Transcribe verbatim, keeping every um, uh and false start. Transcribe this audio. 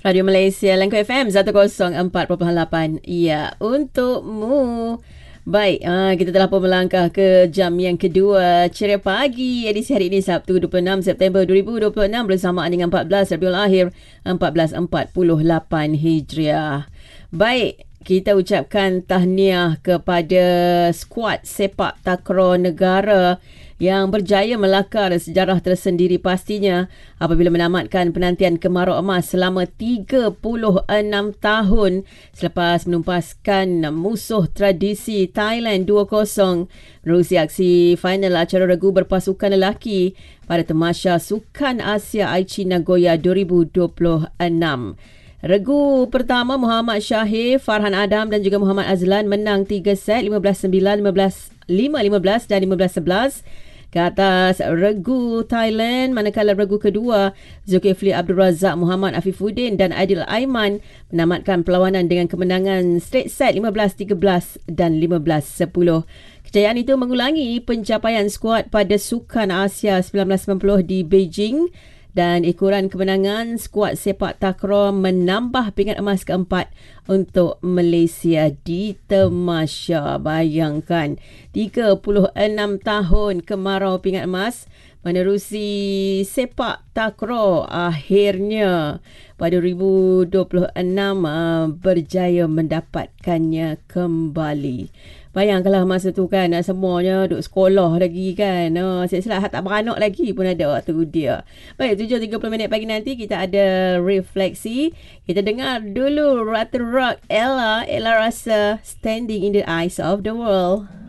Radio Malaysia Langko F M seratus empat perpuluhan lapan. Ya, untukmu. Baik, uh, kita telah pun melangkah ke jam yang kedua Ceria Pagi edisi hari ini Sabtu dua puluh enam September dua ribu dua puluh enam bersamaan dengan empat belas Rabiul Akhir seribu empat ratus empat puluh lapan Hijriah. Baik, kita ucapkan tahniah kepada skuad sepak takraw negara yang berjaya melakar sejarah tersendiri pastinya apabila menamatkan penantian kemarau emas selama tiga puluh enam tahun selepas menumpaskan musuh tradisi Thailand dua kosong menerusi aksi final acara regu berpasukan lelaki pada Tamasya Sukan Asia Aichi Nagoya dua ribu dua puluh enam. Regu pertama Muhammad Syahir, Farhan Adam dan juga Muhammad Azlan menang tiga set lima belas sembilan, lima belas lima, lima belas dan lima belas sebelas ke atas regu Thailand, manakala regu kedua Zulkifli Abdul Razak, Muhammad Afifuddin dan Aidil Aiman menamatkan perlawanan dengan kemenangan straight set lima belas tiga belas dan lima belas sepuluh. Kejayaan itu mengulangi pencapaian skuad pada Sukan Asia seribu sembilan ratus sembilan puluh di Beijing dan ekoran kemenangan skuad sepak takraw menambah pingat emas keempat untuk Malaysia di Tamasya. Bayangkan, tiga puluh enam tahun kemarau pingat emas menerusi sepak takraw akhirnya pada dua ribu dua puluh enam uh, berjaya mendapatkannya kembali. Bayangkanlah masa tu kan, semuanya duduk sekolah lagi kan. Oh, silap-silap tak beranak lagi pun ada waktu dia. Baik, tujuh tiga puluh minit pagi nanti kita ada refleksi. Kita dengar dulu Ratu Rock Ella, Ella Rasa, Standing in the Eyes of the World.